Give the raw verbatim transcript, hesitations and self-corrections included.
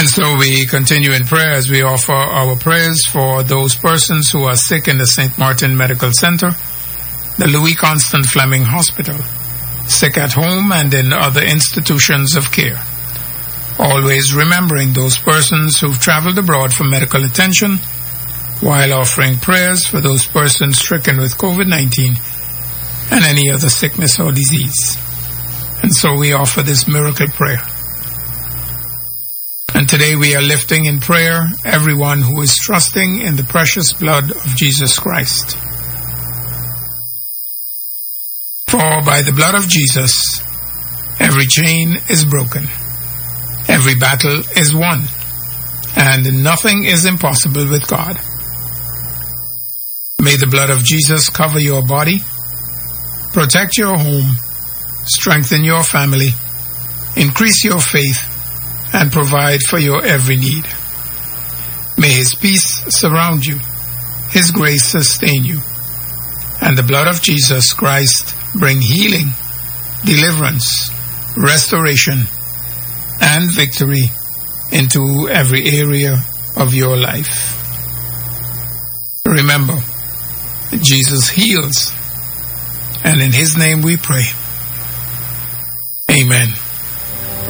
And so we continue in prayer as we offer our prayers for those persons who are sick in the Saint Martin Medical Center, the Louis Constant Fleming Hospital, sick at home and in other institutions of care. Always remembering those persons who've traveled abroad for medical attention, while offering prayers for those persons stricken with COVID nineteen and any other sickness or disease. And so we offer this miracle prayer. And today we are lifting in prayer everyone who is trusting in the precious blood of Jesus Christ. For by the blood of Jesus, every chain is broken, every battle is won, and nothing is impossible with God. May the blood of Jesus cover your body, protect your home, strengthen your family, increase your faith, and provide for your every need. May His peace surround you, His grace sustain you, and the blood of Jesus Christ bring healing, deliverance, restoration, and victory into every area of your life. Remember, Jesus heals, and in His name we pray. Amen.